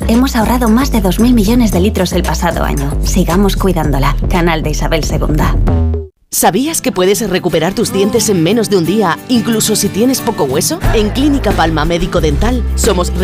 Hemos ahorrado más de 2.000 millones de litros el pasado año. Sigamos cuidándola. Canal de Isabel II. ¿Sabías que puedes recuperar tus dientes en menos de un día, incluso si tienes poco hueso? En Clínica Palma Médico Dental somos